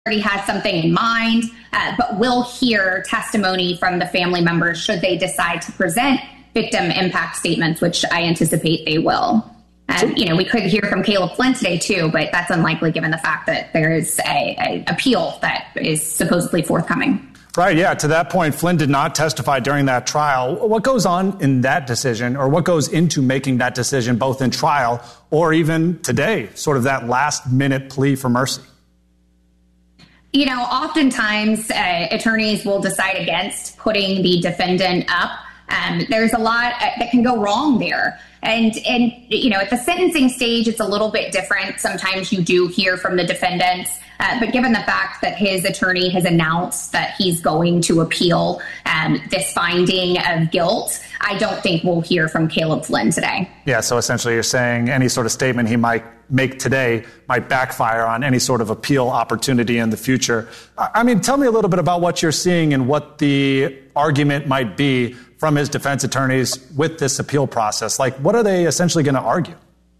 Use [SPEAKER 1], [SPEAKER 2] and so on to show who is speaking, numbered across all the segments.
[SPEAKER 1] already has something in mind, but will hear testimony from the family members should they decide to present victim impact statements, which I anticipate they will. We could hear from Caleb Flynn today too, but that's unlikely given the fact that there is a appeal that is supposedly forthcoming.
[SPEAKER 2] Right, yeah. To that point, Flynn did not testify during that trial. What goes on in that decision, or what goes into making that decision, both in trial or even today, sort of that last-minute plea for mercy?
[SPEAKER 1] Oftentimes attorneys will decide against putting the defendant up. There's a lot that can go wrong there. And at the sentencing stage, it's a little bit different. Sometimes you do hear from the defendants. But given the fact that his attorney has announced that he's going to appeal this finding of guilt, I don't think we'll hear from Caleb Flynn today. Yeah, so essentially you're saying any sort of statement he might make today might backfire on any sort of appeal opportunity in the future. I mean, tell me a little bit about what you're seeing and what the argument might be from his defense attorneys with this appeal process. Like, what are they essentially going to argue?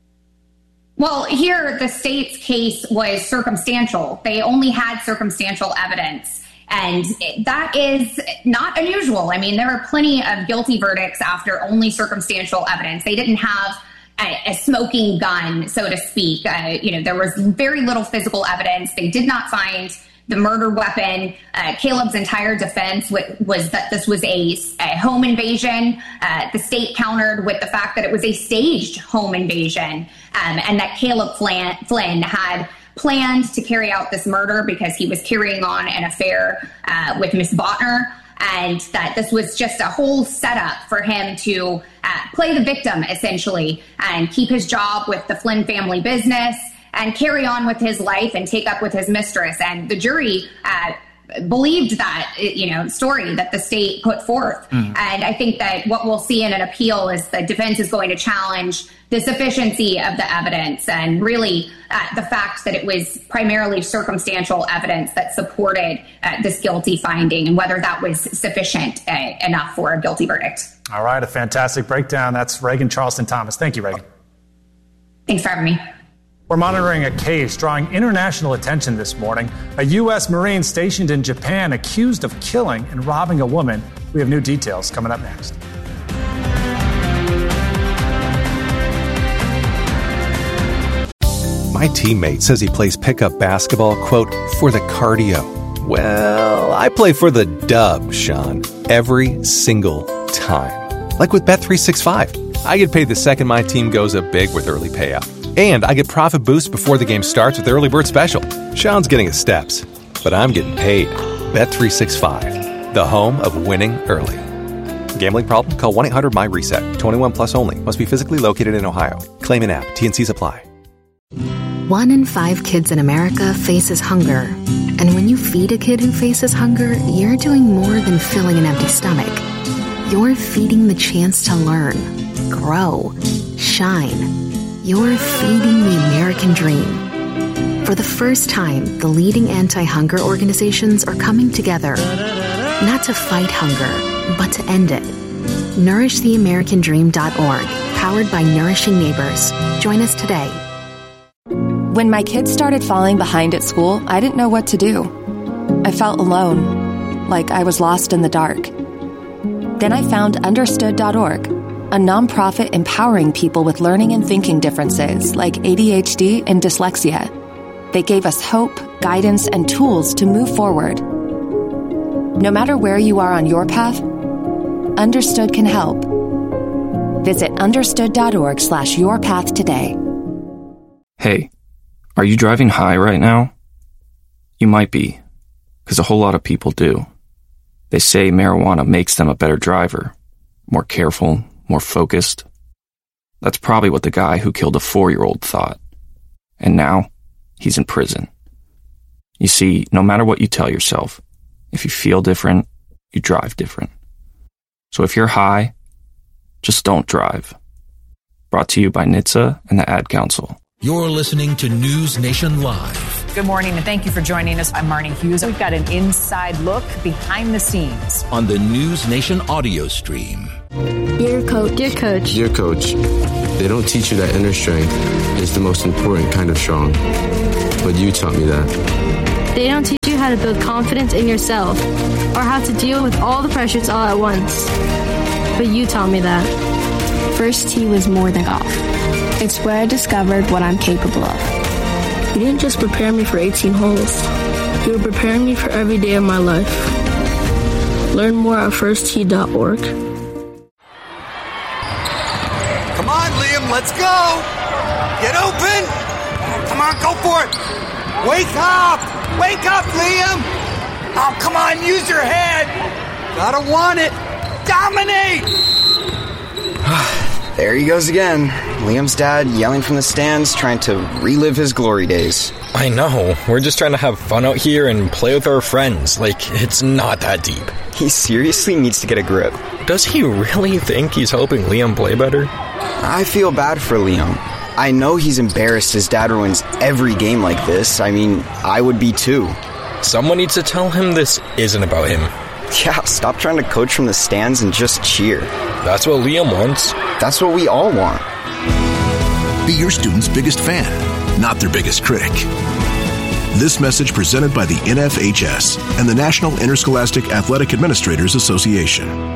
[SPEAKER 1] Well, here the state's case was circumstantial. They only had circumstantial evidence, and that is not unusual. I mean, there are plenty of guilty verdicts after only circumstantial evidence. They didn't have a smoking gun, so to speak. There was very little physical evidence. They did not find the murder weapon. Caleb's entire defense was that this was a home invasion. The state countered with the fact that it was a staged home invasion, and that Caleb Flynn had planned to carry out this murder because he was carrying on an affair with Miss Botner, and that this was just a whole setup for him to play the victim, essentially, and keep his job with the Flynn family business and carry on with his life and take up with his mistress. And the jury believed that, story that the state put forth. And I think that what we'll see in an appeal is the defense is going to challenge the sufficiency of the evidence and really the fact that it was primarily circumstantial evidence that supported this guilty finding and whether that was sufficient enough for a guilty verdict. All right, a fantastic breakdown. That's Reagan Charleston Thomas. Thank you, Reagan. Thanks for having me. We're monitoring a case drawing international attention this morning. A U.S. Marine stationed in Japan accused of killing and robbing a woman. We have new details coming up next.
[SPEAKER 3] My teammate says he plays pickup basketball, quote, for the cardio. Well, I play for the dub, Sean, every single time. Like with Bet365. I get paid the second my team goes up big with early payout. And I get profit boosts before the game starts with Early Bird Special. Sean's getting his steps, but I'm getting paid. Bet365, the home of winning early. Gambling problem? Call 1-800-MY-RESET. 21 plus only. Must be physically located in Ohio. Claim an app. T&Cs apply.
[SPEAKER 4] 1 in 5 kids in America faces hunger. And when you feed a kid who faces hunger, you're doing more than filling an empty stomach. You're feeding the chance to learn, grow, shine. You're feeding the American dream. For the first time, the leading anti-hunger organizations are coming together, not to fight hunger, but to end it. NourishTheAmericanDream.org, powered by Nourishing Neighbors. Join us today.
[SPEAKER 5] When my kids started falling behind at school, I didn't know what to do. I felt alone, like I was lost in the dark. Then I found Understood.org, a nonprofit empowering people with learning and thinking differences like ADHD and dyslexia. They gave us hope, guidance, and tools to move forward. No matter where you are on your path, Understood can help. Visit understood.org/yourpath today.
[SPEAKER 6] Hey, are you driving high right now? You might be, because a whole lot of people do. They say marijuana makes them a better driver, more careful, more focused. That's probably what the guy who killed a 4-year-old thought. And now, he's in prison. You see, no matter what you tell yourself, if you feel different, you drive different. So if you're high, just don't drive. Brought to you by NHTSA and the Ad Council.
[SPEAKER 7] You're listening to News Nation Live.
[SPEAKER 8] Good morning, and thank you for joining us. I'm Marnie Hughes. We've got an inside look behind the scenes
[SPEAKER 7] on the News Nation audio stream.
[SPEAKER 9] Dear Coach. Dear Coach.
[SPEAKER 10] Dear Coach, they don't teach you that inner strength is the most important kind of strong. But you taught me that.
[SPEAKER 9] They don't teach you how to build confidence in yourself or how to deal with all the pressures all at once. But you taught me that.
[SPEAKER 11] First tee was more than golf. It's where I discovered what I'm capable of.
[SPEAKER 9] You didn't just prepare me for 18 holes. You were preparing me for every day of my life. Learn more at firsttee.org.
[SPEAKER 12] Come on, Liam, let's go! Get open! Come on, go for it! Wake up! Wake up, Liam! Oh, come on, use your head! Gotta want it! Dominate!
[SPEAKER 13] There he goes again. Liam's dad yelling from the stands, trying to relive his glory days.
[SPEAKER 14] I know. We're just trying to have fun out here and play with our friends. Like, it's not that deep.
[SPEAKER 13] He seriously needs to get a grip.
[SPEAKER 14] Does he really think he's helping Liam play better?
[SPEAKER 13] I feel bad for Liam. I know he's embarrassed his dad ruins every game like this. I mean, I would be too.
[SPEAKER 14] Someone needs to tell him this isn't about him.
[SPEAKER 13] Yeah, stop trying to coach from the stands and just cheer.
[SPEAKER 14] That's what Liam wants.
[SPEAKER 13] That's what we all want.
[SPEAKER 7] Be your student's biggest fan, not their biggest critic. This message presented by the NFHS and the National Interscholastic Athletic Administrators Association.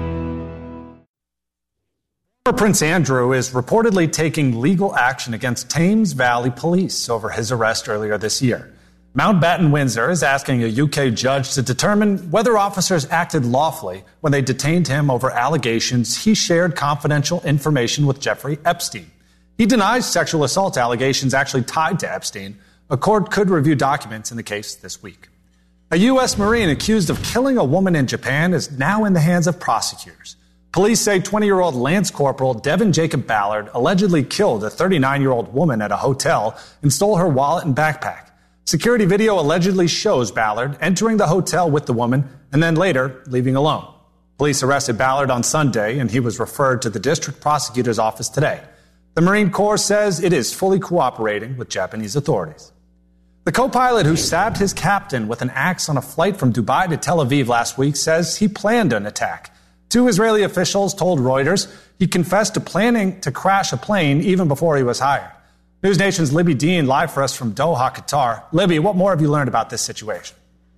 [SPEAKER 2] Prince Andrew is reportedly taking legal action against Thames Valley Police over his arrest earlier this year. Mountbatten Windsor is asking a UK judge to determine whether officers acted lawfully when they detained him over allegations he shared confidential information with Jeffrey Epstein. He denies sexual assault allegations actually tied to Epstein. A court could review documents in the case this week. A U.S. Marine accused of killing a woman in Japan is now in the hands of prosecutors. Police say 20-year-old Lance Corporal Devin Jacob Ballard allegedly killed a 39-year-old woman at a hotel and stole her wallet and backpack. Security video allegedly shows Ballard entering the hotel with the woman and then later leaving alone. Police arrested Ballard on Sunday and he was referred to the district prosecutor's office today. The Marine Corps says it is fully cooperating with Japanese authorities. The co-pilot who stabbed his captain with an axe on a flight from Dubai to Tel Aviv last week says he planned an attack. Two Israeli officials told Reuters he confessed to planning to crash a plane even before he was hired. News Nation's Libby Dean live for us from Doha, Qatar. Libby, what more have you learned about this situation?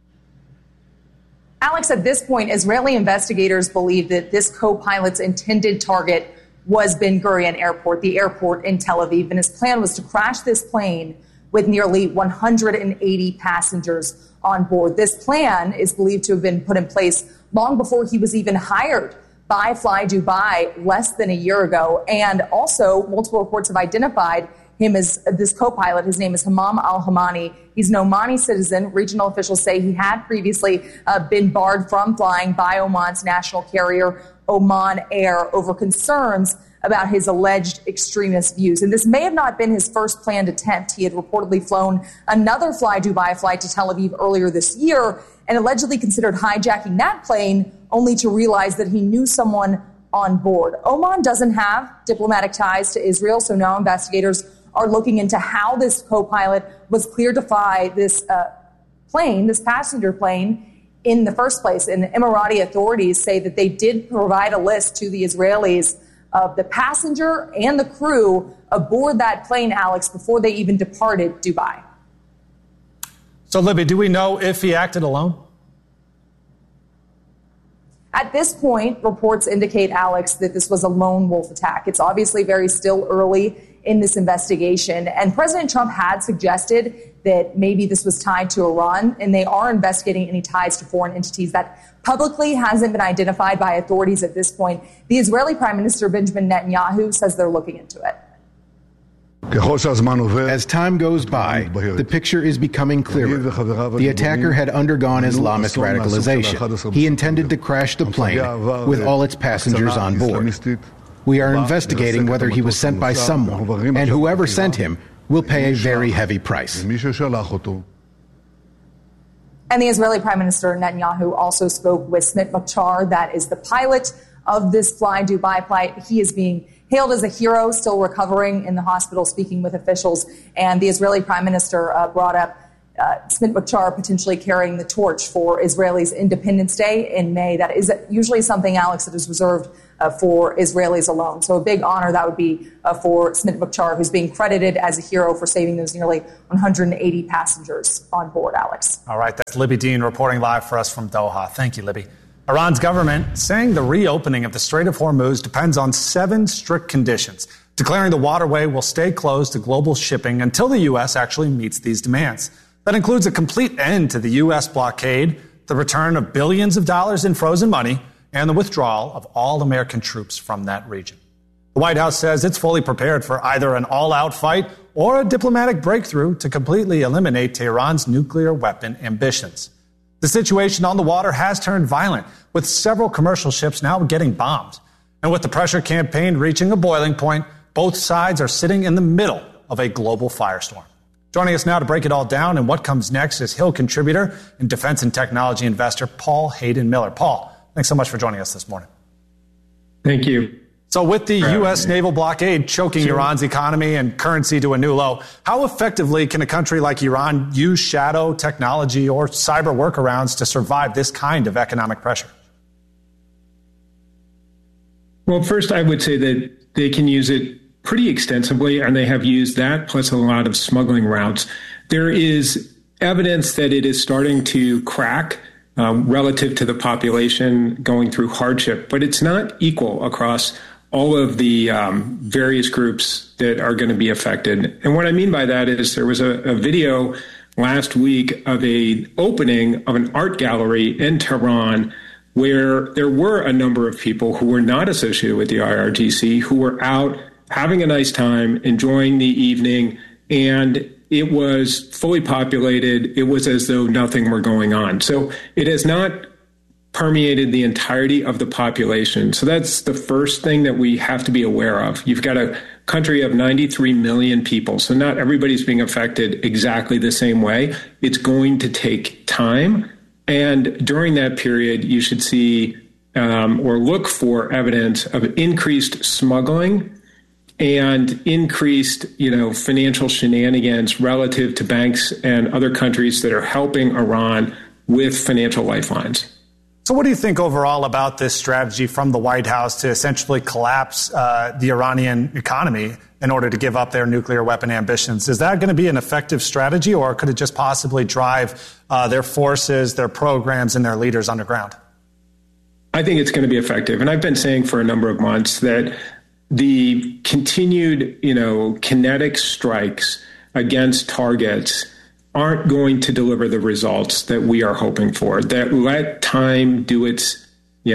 [SPEAKER 15] Alex, at this point, Israeli investigators believe that this co-pilot's intended target was Ben Gurion Airport, the airport in Tel Aviv, and his plan was to crash this plane with nearly 180 passengers on board. This plan is believed to have been put in place long before he was even hired by Fly Dubai less than a year ago. And also, multiple reports have identified him as this co-pilot. His name is Hammam Al-Hamani. He's an Omani citizen. Regional officials say he had previously been barred from flying by Oman's national carrier, Oman Air, over concerns about his alleged extremist views. And this may have not been his first planned attempt. He had reportedly flown another Fly Dubai flight to Tel Aviv earlier this year and allegedly considered hijacking that plane, only to realize that he knew someone on board. Oman doesn't have diplomatic ties to Israel, so now investigators are looking into how this co-pilot was cleared to fly this plane, this passenger plane, in the first place. And Emirati authorities say that they did provide a list to the Israelis of the passenger and the crew aboard that plane, Alex, before they even departed Dubai.
[SPEAKER 2] So, Libby, do we know if he acted alone?
[SPEAKER 15] At this point, reports indicate, Alex, that this was a lone wolf attack. It's obviously very still early in this investigation. And President Trump had suggested that maybe this was tied to Iran, and they are investigating any ties to foreign entities. That publicly hasn't been identified by authorities at this point. The Israeli Prime Minister Benjamin Netanyahu says they're looking into it.
[SPEAKER 16] As time goes by, the picture is becoming clearer. The attacker had undergone Islamist radicalization. He intended to crash the plane with all its passengers on board. We are investigating whether he was sent by someone, and whoever sent him will pay a very heavy price.
[SPEAKER 15] And the Israeli Prime Minister Netanyahu also spoke with Smit Mukhtar, that is the pilot of this Fly Dubai flight. He is being hailed as a hero, still recovering in the hospital, speaking with officials. And the Israeli Prime Minister brought up Smit Mukhtar potentially carrying the torch for Israelis' Independence Day in May. That is usually something, Alex, that is reserved for Israelis alone. So a big honor that would be for Smit Mukhtar, who's being credited as a hero for saving those nearly 180 passengers on board, Alex.
[SPEAKER 2] All right, that's Libby Dean reporting live for us from Doha. Thank you, Libby. Iran's government saying the reopening of the Strait of Hormuz depends on 7 strict conditions, declaring the waterway will stay closed to global shipping until the U.S. actually meets these demands. That includes a complete end to the U.S. blockade, the return of billions of dollars in frozen money, and the withdrawal of all American troops from that region. The White House says it's fully prepared for either an all-out fight or a diplomatic breakthrough to completely eliminate Tehran's nuclear weapon ambitions. The situation on the water has turned violent, with several commercial ships now getting bombed. And with the pressure campaign reaching a boiling point, both sides are sitting in the middle of a global firestorm. Joining us now to break it all down and what comes next is Hill contributor and defense and technology investor Paul Hayden Miller. Paul, thanks so much for joining us this morning.
[SPEAKER 17] Thank you.
[SPEAKER 2] So with the U.S. naval blockade choking Iran's economy and currency to a new low, how effectively can a country like Iran use shadow technology or cyber workarounds to survive this kind of economic pressure?
[SPEAKER 17] Well, first, I would say that they can use it pretty extensively, and they have used that plus a lot of smuggling routes. There is evidence that it is starting to crack relative to the population going through hardship, but it's not equal across all of the various groups that are going to be affected. And what I mean by that is there was a video last week of an opening of an art gallery in Tehran where there were a number of people who were not associated with the IRGC who were out having a nice time, enjoying the evening, and it was fully populated. It was as though nothing were going on. So it has not permeated the entirety of the population. So that's the first thing that we have to be aware of. You've got a country of 93 million people, so not everybody's being affected exactly the same way. It's going to take time. And during that period, you should see or look for evidence of increased smuggling and increased, financial shenanigans relative to banks and other countries that are helping Iran with financial lifelines.
[SPEAKER 2] So what do you think overall about this strategy from the White House to essentially collapse the Iranian economy in order to give up their nuclear weapon ambitions? Is that going to be an effective strategy, or could it just possibly drive their forces, their programs, and their leaders underground?
[SPEAKER 17] I think it's going to be effective. And I've been saying for a number of months that the continued, kinetic strikes against targets aren't going to deliver the results that we are hoping for. That let time do its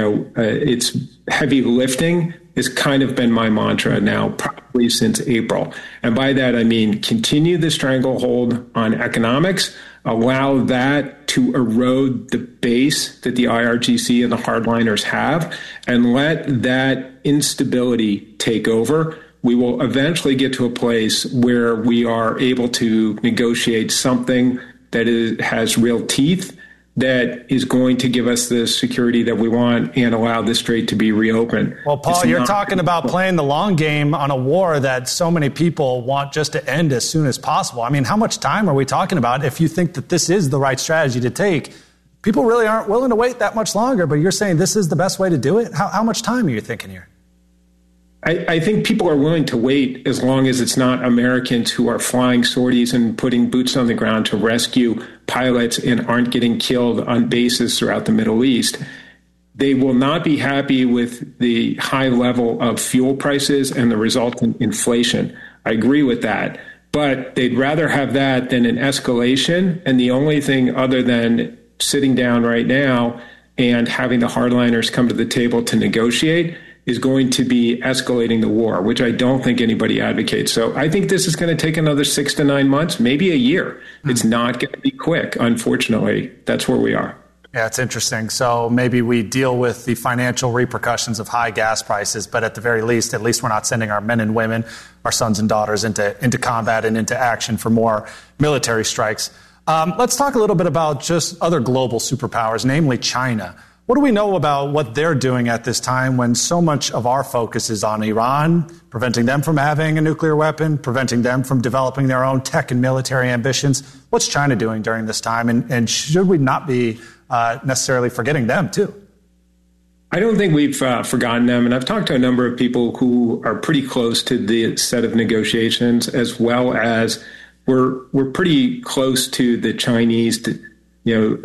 [SPEAKER 17] heavy lifting has kind of been my mantra now, probably since April. And by that, I mean continue the stranglehold on economics, allow that to erode the base that the IRGC and the hardliners have, and let that instability take over. We will eventually get to a place where we are able to negotiate something that has real teeth, that is going to give us the security that we want and allow the strait to be reopened.
[SPEAKER 2] Well, Paul, you're talking about playing the long game on a war that so many people want just to end as soon as possible. I mean, how much time are we talking about if you think that this is the right strategy to take? People really aren't willing to wait that much longer, but you're saying this is the best way to do it? How much time are you thinking here?
[SPEAKER 17] I think people are willing to wait as long as it's not Americans who are flying sorties and putting boots on the ground to rescue pilots and aren't getting killed on bases throughout the Middle East. They will not be happy with the high level of fuel prices and the resultant inflation. I agree with that. But they'd rather have that than an escalation. And the only thing other than sitting down right now and having the hardliners come to the table to negotiate is going to be escalating the war, which I don't think anybody advocates. So I think this is going to take another 6 to 9 months, maybe a year. It's not going to be quick, unfortunately. That's where we are.
[SPEAKER 2] Yeah, it's interesting. So maybe we deal with the financial repercussions of high gas prices, but at the very least, we're not sending our men and women, our sons and daughters into combat and into action for more military strikes. Let's talk a little bit about just other global superpowers, namely China. What do we know about what they're doing at this time when so much of our focus is on Iran, preventing them from having a nuclear weapon, preventing them from developing their own tech and military ambitions? What's China doing during this time? And should we not be necessarily forgetting them, too?
[SPEAKER 17] I don't think we've forgotten them. And I've talked to a number of people who are pretty close to the set of negotiations, as well as we're pretty close to the Chinese,